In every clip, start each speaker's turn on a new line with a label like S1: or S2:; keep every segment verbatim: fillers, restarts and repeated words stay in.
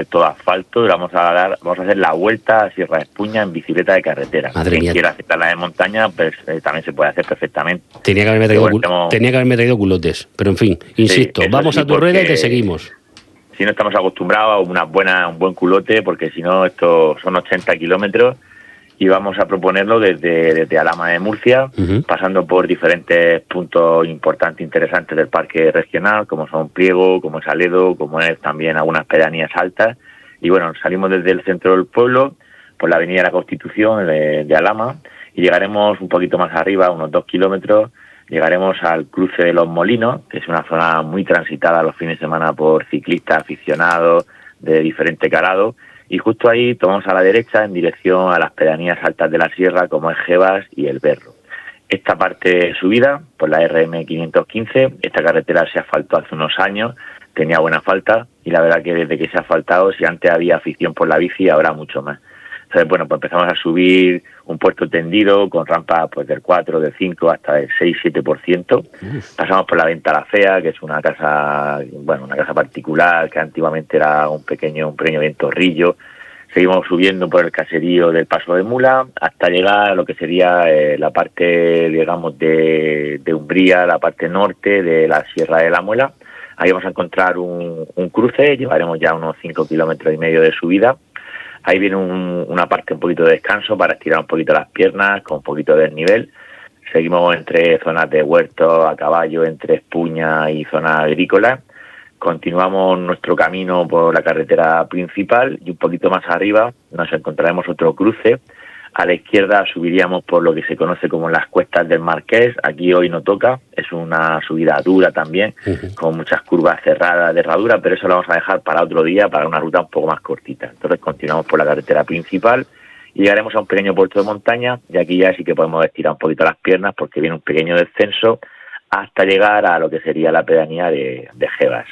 S1: todo asfalto y vamos a dar, vamos a hacer la vuelta a Sierra de Espuña en bicicleta de carretera.
S2: Madre
S1: Quien
S2: mía.
S1: quiera hacer la de montaña, pues eh, también se puede hacer perfectamente.
S2: Tenía que haberme traído,
S1: Bueno,
S2: cul-
S1: tenemos...
S2: tenía que haberme traído culotes, pero en fin, insisto,
S1: Sí,
S2: vamos
S1: sí,
S2: a tu rueda y te
S1: porque
S2: seguimos.
S1: Si no estamos acostumbrados a una buena, un buen culote, porque si no, esto son ochenta kilómetros y vamos a proponerlo desde, desde Alhama de Murcia,
S2: Uh-huh.
S1: pasando por diferentes puntos importantes, interesantes del parque regional, como son Pliego, como es Aledo, como es también algunas pedanías altas. Y bueno, salimos desde el centro del pueblo, por la avenida de la Constitución de, de Alhama, y llegaremos un poquito más arriba, unos dos kilómetros, llegaremos al cruce de Los Molinos, que es una zona muy transitada los fines de semana por ciclistas aficionados de diferente calado, y justo ahí tomamos a la derecha en dirección a las pedanías altas de la sierra, como es Jebas y El Berro. Esta parte subida, por la R M quinientos quince, esta carretera se asfaltó hace unos años, tenía buena falta, y la verdad que desde que se ha asfaltado, si antes había afición por la bici, habrá mucho más. Entonces, bueno, pues empezamos a subir un puerto tendido con rampa pues del cuatro, del cinco hasta el seis, siete por ciento. Pasamos por la Venta La Fea, que es una casa, bueno, una casa particular que antiguamente era un pequeño, un pequeño ventorrillo. Seguimos subiendo por el caserío del Paso de Mula hasta llegar a lo que sería eh, la parte, digamos, de, de Umbría, la parte norte de la Sierra de la Muela. Ahí vamos a encontrar un, un cruce, llevaremos ya unos cinco kilómetros y medio de subida. Ahí viene un, una parte un poquito de descanso para estirar un poquito las piernas, con un poquito de desnivel. Seguimos entre zonas de huertos a caballo, entre Espuña y zonas agrícolas. Continuamos nuestro camino por la carretera principal y un poquito más arriba nos encontraremos otro cruce. A la izquierda subiríamos por lo que se conoce como las Cuestas del Marqués. Aquí hoy no toca, es una subida dura también, uh-huh. con muchas curvas cerradas de herradura, pero eso lo vamos a dejar para otro día, para una ruta un poco más cortita. Entonces continuamos por la carretera principal y llegaremos a un pequeño puerto de montaña, y aquí ya sí que podemos estirar un poquito las piernas porque viene un pequeño descenso hasta llegar a lo que sería la pedanía de, de Jebas.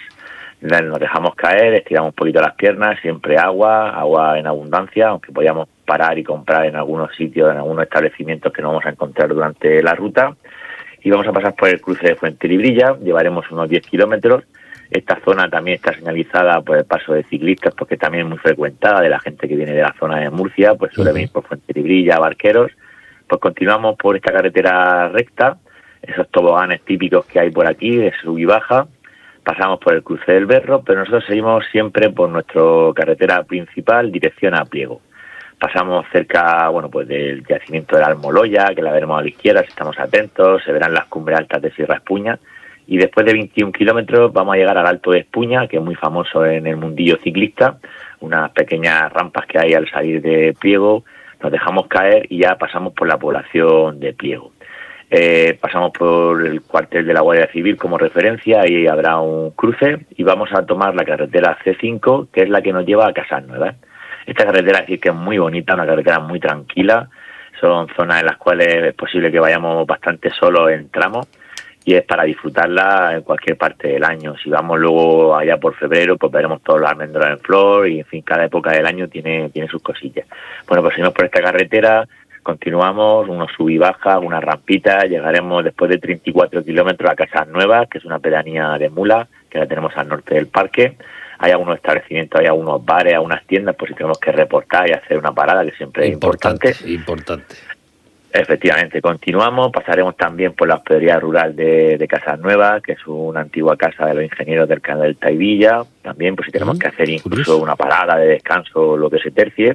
S1: Nos dejamos caer, estiramos un poquito las piernas, siempre agua, agua en abundancia, aunque podíamos parar y comprar en algunos sitios, en algunos establecimientos que no vamos a encontrar durante la ruta. Y vamos a pasar por el cruce de Fuentelibrilla, llevaremos unos diez kilómetros. Esta zona también está señalizada por el paso de ciclistas, porque también es muy frecuentada de la gente que viene de la zona de Murcia, pues suele venir por Fuentelibrilla, Barqueros. Pues continuamos por esta carretera recta, esos toboganes típicos que hay por aquí, de sub y baja. Pasamos por el cruce del Berro, pero nosotros seguimos siempre por nuestra carretera principal, dirección a Pliego. Pasamos cerca, bueno, pues del yacimiento de la Almoloya, que la veremos a la izquierda si estamos atentos, se verán las cumbres altas de Sierra Espuña, y después de veintiún kilómetros vamos a llegar al Alto de Espuña, que es muy famoso en el mundillo ciclista, unas pequeñas rampas que hay al salir de Pliego, nos dejamos caer y ya pasamos por la población de Pliego. Eh, pasamos por el cuartel de la Guardia Civil como referencia, ahí habrá un cruce y vamos a tomar la carretera C cinco, que es la que nos lleva a Casas Nuevas. Esta carretera sí que es muy bonita, una carretera muy tranquila, son zonas en las cuales es posible que vayamos bastante solos en tramos y es para disfrutarla en cualquier parte del año. Si vamos luego allá por febrero, pues veremos todos los almendros en flor y en fin, cada época del año tiene, tiene sus cosillas. Bueno, pues seguimos por esta carretera. Continuamos, unos sub y baja, una rampita, llegaremos después de treinta y cuatro kilómetros a Casas Nuevas, que es una pedanía de Mula, que la tenemos al norte del parque. Hay algunos establecimientos, hay algunos bares, algunas tiendas, por si tenemos que reportar y hacer una parada, que siempre es importante.
S2: Importante, importante.
S1: Efectivamente, continuamos, pasaremos también por la hospedería rural de, de Casas Nuevas, que es una antigua casa de los ingenieros del canal del Taivilla, también por si tenemos mm, que hacer incluso curioso. una parada de descanso o lo que se tercie.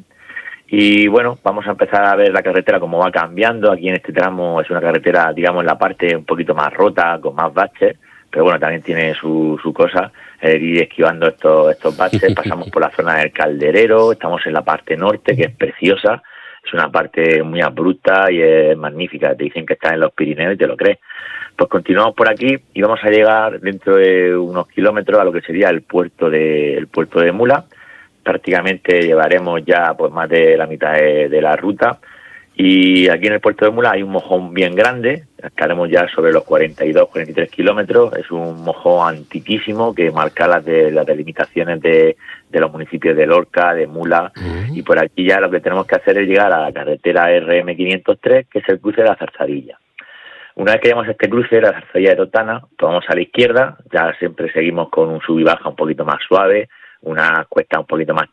S1: Y bueno, vamos a empezar a ver la carretera cómo va cambiando. Aquí en este tramo es una carretera, digamos, en la parte un poquito más rota, con más baches, pero bueno, también tiene su, su cosa, eh, ir esquivando estos, estos baches. Pasamos por la zona del Calderero, estamos en la parte norte, que es preciosa, es una parte muy abrupta y es magnífica. Te dicen que estás en los Pirineos y te lo crees. Pues continuamos por aquí y vamos a llegar dentro de unos kilómetros a lo que sería el puerto de, el puerto de Mula. Prácticamente llevaremos ya pues más de la mitad de, de la ruta y aquí en el puerto de Mula hay un mojón bien grande, estaremos ya sobre los cuarenta y dos, cuarenta y tres kilómetros, es un mojón antiquísimo que marca las, de, las delimitaciones de, de los municipios de Lorca, de Mula, uh-huh. y por aquí ya lo que tenemos que hacer es llegar a la carretera R M quinientos tres, que es el cruce de la Zarzadilla. Una vez que llegamos a este cruce, la Zarzadilla de Totana, tomamos a la izquierda, ya siempre seguimos con un sub y baja un poquito más suave, una cuesta un poquito más